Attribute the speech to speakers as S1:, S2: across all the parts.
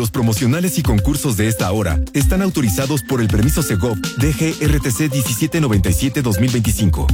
S1: Los promocionales y concursos de esta hora están autorizados por el permiso Segov DGRTC 1797-2025.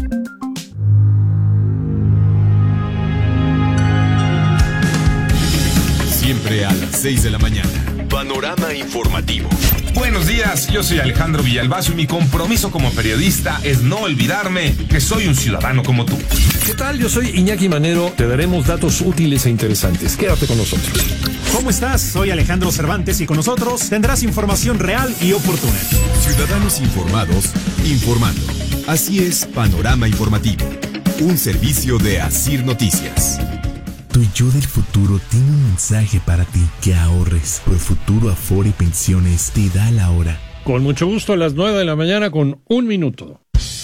S1: Siempre a las 6 de la mañana. Panorama informativo.
S2: Buenos días, yo soy Alejandro Villalbazo y mi compromiso como periodista es no olvidarme que soy un ciudadano como tú.
S3: ¿Qué tal? Yo soy Iñaki Manero. Te daremos datos útiles e interesantes. Quédate con nosotros.
S4: ¿Cómo estás? Soy Alejandro Cervantes y con nosotros tendrás información real y oportuna.
S1: Ciudadanos informados, informando. Así es Panorama Informativo, un servicio de Asir Noticias.
S5: Tu yo del futuro tiene un mensaje para ti: que ahorres. Profuturo Afore Pensiones te da la hora.
S3: Con mucho gusto, a las 9 de la mañana con 1 minuto.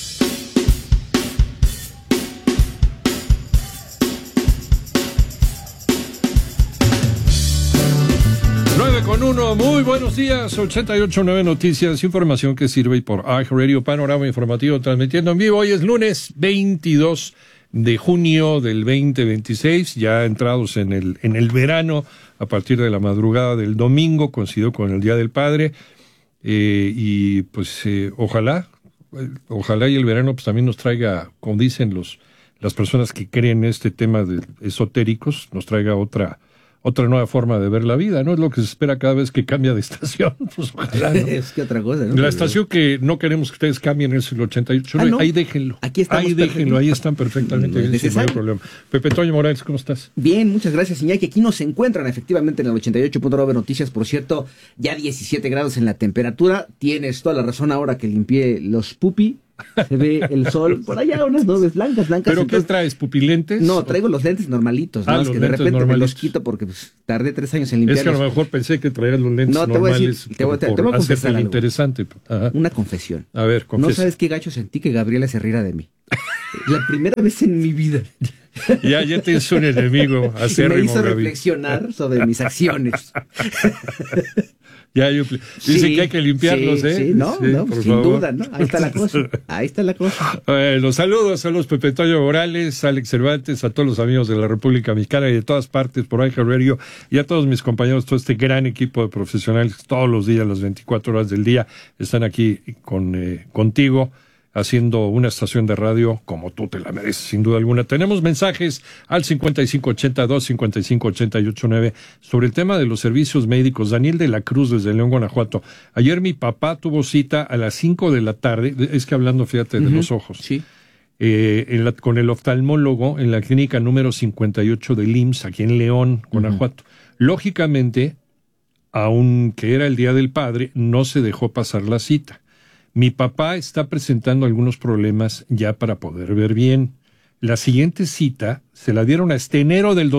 S3: 9:01, muy buenos días. 88.9 Noticias, información que sirve por iHeartRadio, Panorama Informativo, transmitiendo en vivo. Hoy es lunes 22 de junio del 2026, ya entrados en el verano, a partir de la madrugada del domingo, coincidió con el Día del Padre, y pues ojalá y el verano pues también nos traiga, como dicen las personas que creen en este tema de esotéricos, nos traiga otra nueva forma de ver la vida, ¿no? Es lo que se espera cada vez que cambia de estación, pues ojalá, ¿no?
S6: Es que otra cosa, ¿no?
S3: La estación que no queremos que ustedes cambien es el 88.
S6: ¿no?
S3: Ahí déjenlo.
S6: Aquí estamos.
S3: Ahí déjenlo, ahí están perfectamente bien, sin mayor problema. Pepe Toño Morales, ¿cómo estás?
S6: Bien, muchas gracias, Iñaki. Aquí nos encuentran efectivamente en el 88.9 Noticias, por cierto, ya 17 grados en la temperatura. Tienes toda la razón, ahora que limpié los pupi. Se ve el sol, por allá unas nubes blancas.
S3: ¿Pero entonces, qué traes, pupilentes?
S6: No, traigo los lentes normalitos, ¿no? Es que de repente me los quito porque pues, tardé 3 años en limpiarlos.
S3: Es que a lo mejor pensé que traías los lentes normales.
S6: Te voy a confesar algo.
S3: Interesante. Ajá.
S6: Una confesión.
S3: A ver, confiesa.
S6: No sabes qué gacho sentí que Gabriela se riera de mí. La primera vez en mi vida.
S3: Ya tienes un enemigo acérrimo.
S6: Me hizo reflexionar sobre mis acciones.
S3: Dicen que hay que limpiarlos, ¿eh?
S6: Sí, sin duda, ¿no? Ahí está la cosa.
S3: Los saludos a los Pepe Toño Morales, Alex Cervantes, a todos los amigos de la República Mexicana y de todas partes por iHeartRadio, y a todos mis compañeros, todo este gran equipo de profesionales todos los días, las 24 horas del día, están aquí contigo, haciendo una estación de radio como tú te la mereces, sin duda alguna. Tenemos mensajes al 5582-5588-9 sobre el tema de los servicios médicos. Daniel de la Cruz, desde León, Guanajuato. Ayer mi papá tuvo cita a las 5 de la tarde, es que hablando, fíjate, de los ojos.
S6: Sí.
S3: Con el oftalmólogo en la clínica número 58 del IMSS, aquí en León, Guanajuato. Lógicamente, aunque era el Día del Padre, no se dejó pasar la cita. Mi papá está presentando algunos problemas ya para poder ver bien. La siguiente cita se la dieron hasta enero del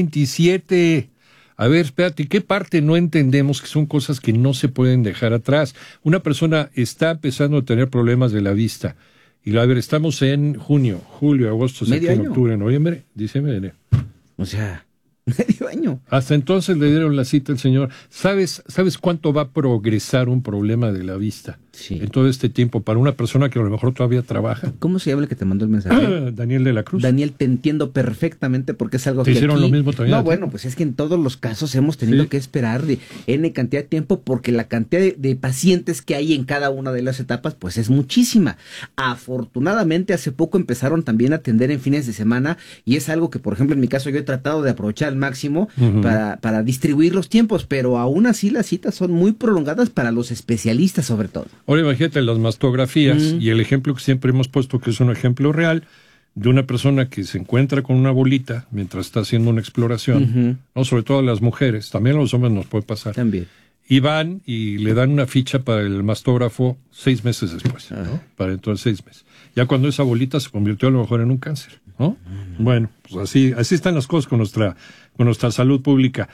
S3: 2027. A ver, espérate, ¿qué parte no entendemos que son cosas que no se pueden dejar atrás? Una persona está empezando a tener problemas de la vista. Y a ver, estamos en junio, julio, agosto, septiembre, octubre, noviembre, diciembre, enero.
S6: O sea, medio año.
S3: Hasta entonces le dieron la cita al señor. ¿Sabes cuánto va a progresar un problema de la vista en todo este tiempo para una persona que a lo mejor todavía trabaja?
S6: ¿Cómo se llama el que te mandó el mensaje?
S3: Daniel de la Cruz.
S6: Daniel, te entiendo perfectamente porque es algo
S3: ¿Te
S6: que
S3: hicieron
S6: aquí...
S3: lo mismo también?
S6: No, bueno, pues es que en todos los casos hemos tenido que esperar de N cantidad de tiempo porque la cantidad de pacientes que hay en cada una de las etapas pues es muchísima. Afortunadamente hace poco empezaron también a atender en fines de semana y es algo que, por ejemplo, en mi caso yo he tratado de aprovechar al máximo para distribuir los tiempos, pero aún así las citas son muy prolongadas para los especialistas sobre todo.
S3: Ahora imagínate las mastografías y el ejemplo que siempre hemos puesto, que es un ejemplo real de una persona que se encuentra con una bolita mientras está haciendo una exploración, no, sobre todo a las mujeres, también a los hombres nos puede pasar.
S6: También.
S3: Y van y le dan una ficha para el mastógrafo 6 meses después, ¿no? Para dentro de 6 meses. Ya cuando esa bolita se convirtió a lo mejor en un cáncer, ¿no? Bueno, pues así están las cosas con nuestra salud pública.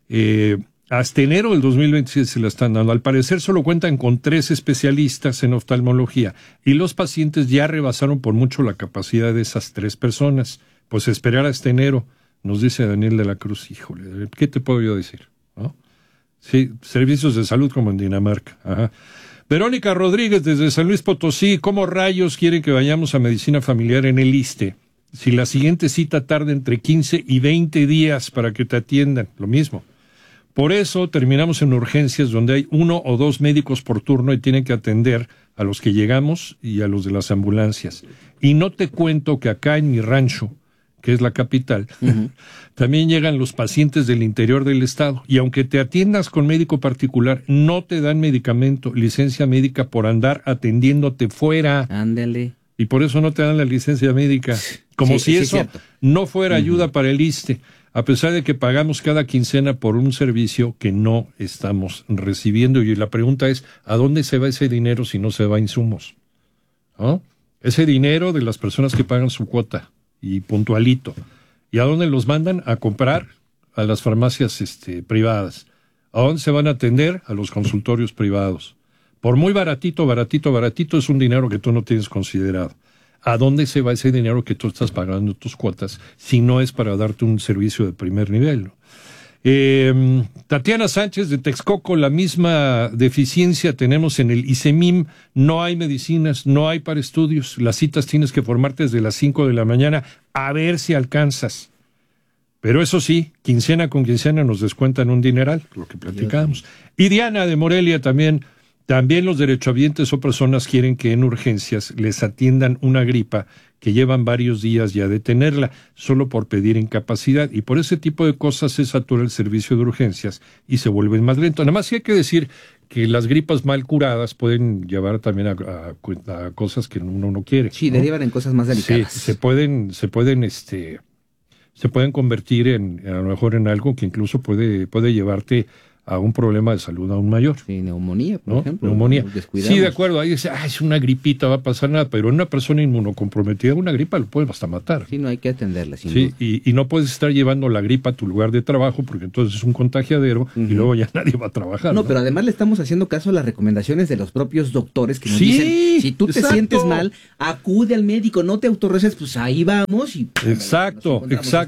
S3: Hasta enero del 2027 se la están dando. Al parecer solo cuentan con 3 especialistas en oftalmología y los pacientes ya rebasaron por mucho la capacidad de esas 3 personas. Pues esperar hasta enero, nos dice Daniel de la Cruz. Híjole, ¿qué te puedo yo decir? ¿No? Sí, servicios de salud como en Dinamarca. Ajá. Verónica Rodríguez desde San Luis Potosí. ¿Cómo rayos quieren que vayamos a medicina familiar en el ISSSTE? Si la siguiente cita tarda entre 15 y 20 días para que te atiendan, lo mismo. Por eso terminamos en urgencias donde hay 1 o 2 médicos por turno y tienen que atender a los que llegamos y a los de las ambulancias. Y no te cuento que acá en mi rancho, que es la capital, también llegan los pacientes del interior del estado. Y aunque te atiendas con médico particular, no te dan medicamento, licencia médica por andar atendiéndote fuera.
S6: Ándale.
S3: Y por eso no te dan la licencia médica. Como si eso no fuera ayuda para el ISSSTE, a pesar de que pagamos cada quincena por un servicio que no estamos recibiendo. Y la pregunta es, ¿a dónde se va ese dinero si no se va a insumos? ¿No? Ese dinero de las personas que pagan su cuota y puntualito. ¿Y a dónde los mandan? A comprar a las farmacias privadas. ¿A dónde se van a atender? A los consultorios privados. Por muy baratito es un dinero que tú no tienes considerado. ¿A dónde se va ese dinero que tú estás pagando tus cuotas si no es para darte un servicio de primer nivel? Tatiana Sánchez de Texcoco, la misma deficiencia tenemos en el ICEMIM, no hay medicinas, no hay para estudios, las citas tienes que formarte desde las 5 de la mañana, a ver si alcanzas. Pero eso sí, quincena con quincena nos descuentan un dineral, lo que platicábamos. Y Diana de Morelia también los derechohabientes o personas quieren que en urgencias les atiendan una gripa que llevan varios días ya de tenerla, solo por pedir incapacidad. Y por ese tipo de cosas se satura el servicio de urgencias y se vuelven más lentos. Nada más sí hay que decir que las gripas mal curadas pueden llevar también a cosas que uno no quiere.
S6: Sí, ¿no? Derivan en cosas más delicadas.
S3: Sí, se pueden convertir a lo mejor en algo que incluso puede llevarte a un problema de salud aún mayor.
S6: Sí, neumonía, por ejemplo.
S3: Neumonía. Sí, de acuerdo. Ahí dice, es una gripita, va a pasar nada, pero en una persona inmunocomprometida, una gripa lo puede hasta matar.
S6: Sí, no hay que atenderla.
S3: Sí, y no puedes estar llevando la gripa a tu lugar de trabajo, porque entonces es un contagiadero y luego ya nadie va a trabajar.
S6: No, pero además le estamos haciendo caso a las recomendaciones de los propios doctores que nos dicen, si tú te sientes mal, acude al médico, no te autorreces, pues ahí vamos. Y
S3: exacto.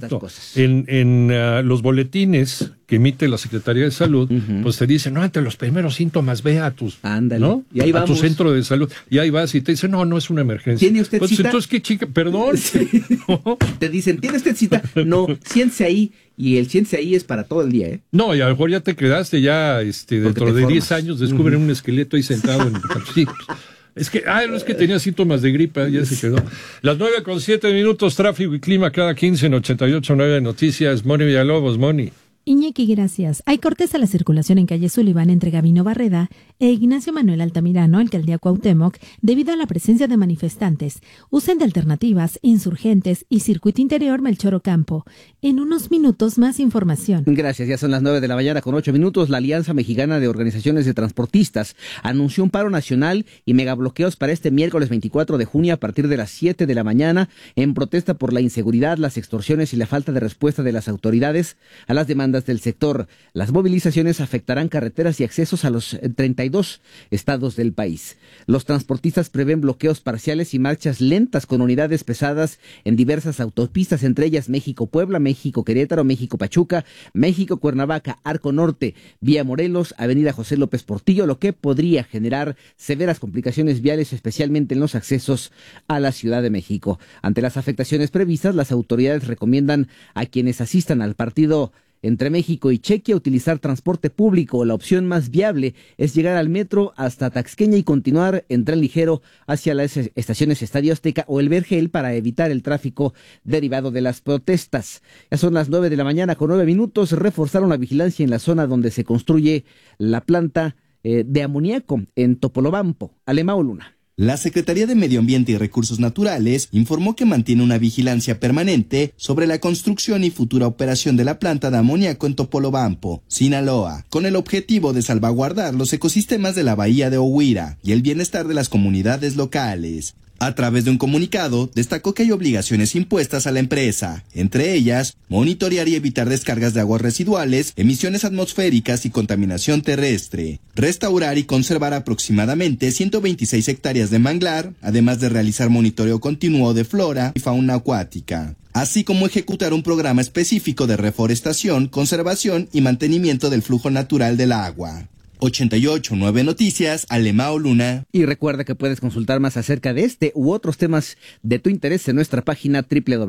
S3: En los boletines que emite la Secretaría de Salud, pues te dicen, no, ante los primeros síntomas ve a tus, ¿no?
S6: Y ahí
S3: a tu centro de salud, y ahí vas y te dicen, no es una emergencia.
S6: ¿Tiene usted
S3: pues,
S6: cita?
S3: Entonces, ¿qué chica? Perdón.
S6: Sí. ¿No? Te dicen, ¿tiene usted cita? No, siéntese ahí, y el siéntese ahí es para todo el día, ¿eh?
S3: No, y a lo mejor ya te quedaste, dentro de 10 años descubren un esqueleto ahí sentado en el sí. Es que tenía síntomas de gripa, ya se quedó. Las 9:07, tráfico y clima cada 15 en 88.9 Noticias. Moni Villalobos, Moni.
S7: Iñaki, gracias. Hay cortes a la circulación en calle Sullivan entre Gabino Barreda e Ignacio Manuel Altamirano, alcaldía Cuauhtémoc, debido a la presencia de manifestantes. Usen de alternativas, insurgentes y circuito interior Melchor Ocampo. En unos minutos más información.
S6: Gracias, ya son las 9:08. La Alianza Mexicana de Organizaciones de Transportistas anunció un paro nacional y megabloqueos para este miércoles 24 de junio a partir de las 7 de la mañana en protesta por la inseguridad, las extorsiones y la falta de respuesta de las autoridades a las demandas del sector. Las movilizaciones afectarán carreteras y accesos a los 32 estados del país. Los transportistas prevén bloqueos parciales y marchas lentas con unidades pesadas en diversas autopistas, entre ellas México-Puebla, México-Querétaro, México-Pachuca, México-Cuernavaca, Arco Norte, Vía Morelos, Avenida José López Portillo, lo que podría generar severas complicaciones viales, especialmente en los accesos a la Ciudad de México. Ante las afectaciones previstas, las autoridades recomiendan a quienes asistan al partido entre México y Chequia utilizar transporte público. La opción más viable es llegar al metro hasta Taxqueña y continuar en tren ligero hacia las estaciones Estadio Azteca o el Vergel para evitar el tráfico derivado de las protestas. Ya son las 9:09. Reforzaron la vigilancia en la zona donde se construye la planta de amoníaco en Topolobampo. Alemao Luna.
S8: La Secretaría de Medio Ambiente y Recursos Naturales informó que mantiene una vigilancia permanente sobre la construcción y futura operación de la planta de amoníaco en Topolobampo, Sinaloa, con el objetivo de salvaguardar los ecosistemas de la bahía de Ohuira y el bienestar de las comunidades locales. A través de un comunicado, destacó que hay obligaciones impuestas a la empresa, entre ellas, monitorear y evitar descargas de aguas residuales, emisiones atmosféricas y contaminación terrestre, restaurar y conservar aproximadamente 126 hectáreas de manglar, además de realizar monitoreo continuo de flora y fauna acuática, así como ejecutar un programa específico de reforestación, conservación y mantenimiento del flujo natural del agua. 889 Noticias, Alemao Luna.
S6: Y recuerda que puedes consultar más acerca de este u otros temas de tu interés en nuestra página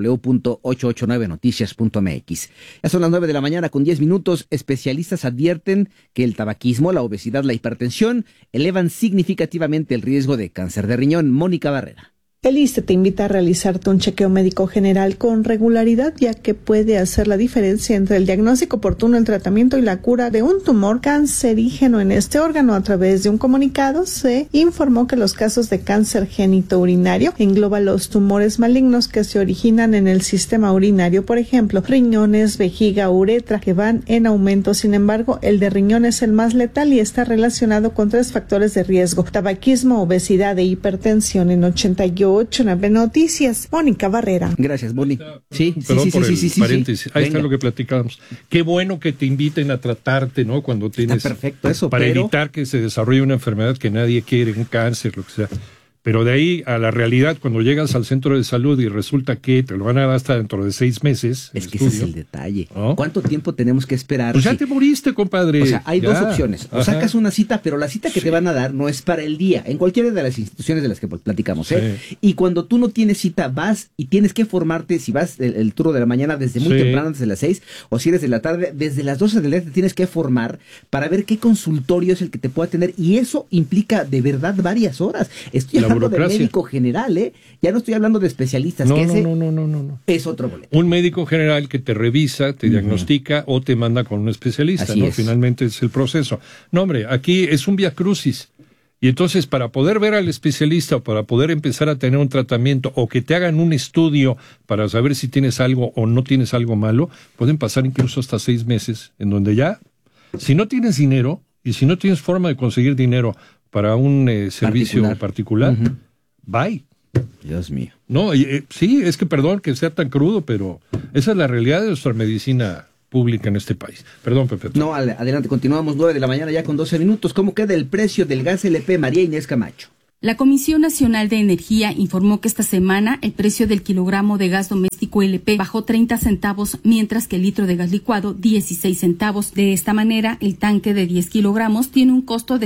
S6: www.889noticias.mx. Ya son las 9 de la mañana con 10 minutos. Especialistas advierten que el tabaquismo, la obesidad, la hipertensión elevan significativamente el riesgo de cáncer de riñón. Mónica Barrera.
S9: El ISSSTE te invita a realizarte un chequeo médico general con regularidad, ya que puede hacer la diferencia entre el diagnóstico oportuno, el tratamiento y la cura de un tumor cancerígeno en este órgano. A través de un comunicado se informó que los casos de cáncer genitourinario engloban los tumores malignos que se originan en el sistema urinario, por ejemplo, riñones, vejiga, uretra, que van en aumento. Sin embargo, el de riñón es el más letal y está relacionado con 3 factores de riesgo: tabaquismo, obesidad e hipertensión. En 88 Noticias, Mónica Barrera.
S6: Gracias, Moni. Sí,
S3: paréntesis. Ahí está lo que platicábamos. Qué bueno que te inviten a tratarte, ¿no? Cuando tienes...
S6: Está perfecto eso,
S3: para evitar que se desarrolle una enfermedad que nadie quiere, un cáncer, lo que sea. Pero de ahí a la realidad, cuando llegas al centro de salud y resulta que te lo van a dar hasta dentro de 6 meses.
S6: Es que ese es el detalle. ¿No? ¿Cuánto tiempo tenemos que esperar?
S3: Pues ya te moriste, compadre.
S6: O sea, hay dos opciones. O sacas una cita, pero la cita que te van a dar no es para el día, en cualquiera de las instituciones de las que platicamos, ¿eh? Sí. Y cuando tú no tienes cita, vas y tienes que formarte, si vas el turno de la mañana desde muy temprano, desde las 6, o si eres de la tarde, desde las 12 del día te tienes que formar para ver qué consultorio es el que te pueda atender. Y eso implica de verdad varias horas. Estoy hablando del médico general, ya no estoy hablando de especialistas.
S3: No,
S6: que ese
S3: no.
S6: Es otro boleto.
S3: Un médico general que te revisa, te diagnostica o te manda con un especialista,
S6: Así
S3: ¿no?
S6: es.
S3: Finalmente es el proceso. No, hombre, aquí es un viacrucis. Y entonces, para poder ver al especialista o para poder empezar a tener un tratamiento o que te hagan un estudio para saber si tienes algo o no tienes algo malo, pueden pasar incluso hasta 6 meses, en donde ya, si no tienes dinero y si no tienes forma de conseguir dinero para un servicio particular, bye.
S6: Dios mío.
S3: No, sí, es que perdón que sea tan crudo, pero esa es la realidad de nuestra medicina pública en este país. Perdón, Pepe.
S6: No, adelante, continuamos 9 de la mañana ya con 12 minutos. ¿Cómo queda el precio del gas LP, María Inés Camacho?
S10: La Comisión Nacional de Energía informó que esta semana el precio del kilogramo de gas doméstico LP bajó 30 centavos, mientras que el litro de gas licuado 16 centavos. De esta manera, el tanque de 10 kilogramos tiene un costo de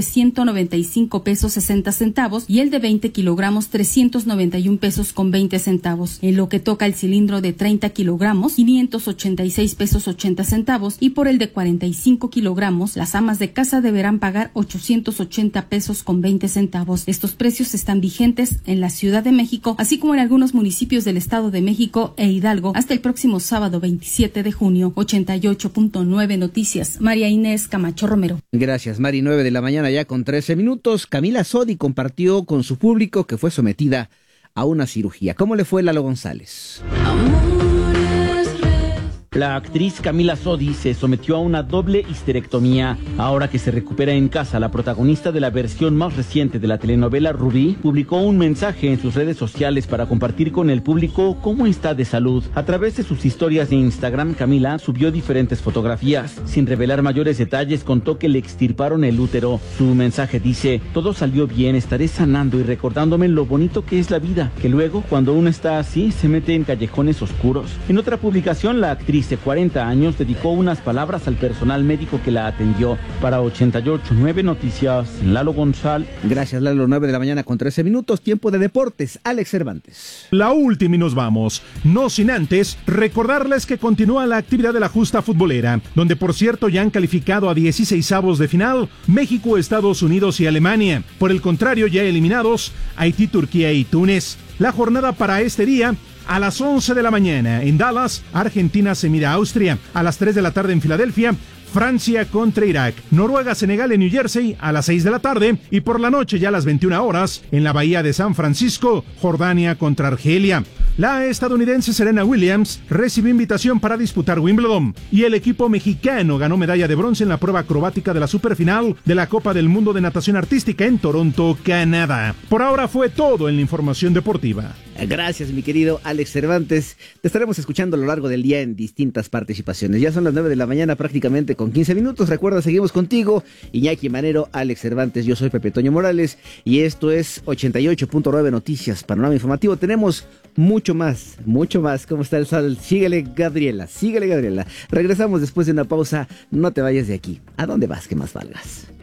S10: 195 pesos 60 centavos y el de 20 kilogramos 391 pesos con 20 centavos. En lo que toca el cilindro de 30 kilogramos, 586 pesos 80 centavos y por el de 45 kilogramos, las amas de casa deberán pagar 880 pesos con 20 centavos. Estos precios están vigentes en la Ciudad de México, así como en algunos municipios del Estado de México e Hidalgo, hasta el próximo sábado 27 de junio. 88.9 Noticias, María Inés Camacho Romero.
S6: Gracias, Mari. 9 de la mañana ya con 13 minutos. Camila Sodi compartió con su público que fue sometida a una cirugía. ¿Cómo le fue, Lalo González?
S11: La actriz Camila Sodi se sometió a una doble histerectomía. Ahora que se recupera en casa, la protagonista de la versión más reciente de la telenovela Rubí publicó un mensaje en sus redes sociales para compartir con el público cómo está de salud. A través de sus historias de Instagram, Camila subió diferentes fotografías. Sin revelar mayores detalles, contó que le extirparon el útero. Su mensaje dice: todo salió bien, estaré sanando y recordándome lo bonito que es la vida, que luego, cuando uno está así, se mete en callejones oscuros. En otra publicación, la actriz de 40 años dedicó unas palabras al personal médico que la atendió. Para 88.9 Noticias, Lalo González.
S6: Gracias, Lalo. 9 de la mañana con 13 minutos, tiempo de deportes. Alex Cervantes.
S4: La última y nos vamos. No sin antes recordarles que continúa la actividad de la justa futbolera, donde por cierto ya han calificado a 16avos de final México, Estados Unidos y Alemania. Por el contrario, ya eliminados Haití, Turquía y Túnez. La jornada para este día: a las 11 de la mañana en Dallas, Argentina se mide a Austria. A las 3 de la tarde en Filadelfia, Francia contra Irak. Noruega, Senegal en New Jersey a las 6 de la tarde. Y por la noche, ya a las 21 horas, en la Bahía de San Francisco, Jordania contra Argelia. La estadounidense Serena Williams recibió invitación para disputar Wimbledon. Y el equipo mexicano ganó medalla de bronce en la prueba acrobática de la superfinal de la Copa del Mundo de Natación Artística en Toronto, Canadá. Por ahora fue todo en la información deportiva.
S6: Gracias, mi querido Alex Cervantes. Te estaremos escuchando a lo largo del día en distintas participaciones. Ya son las 9 de la mañana prácticamente con 15 minutos. Recuerda, seguimos contigo, Iñaki Manero, Alex Cervantes. Yo soy Pepe Toño Morales y esto es 88.9 Noticias, Panorama Informativo. Tenemos mucho más. ¿Cómo está el sol? Síguele, Gabriela. Regresamos después de una pausa. No te vayas de aquí. ¿A dónde vas? Que más valgas.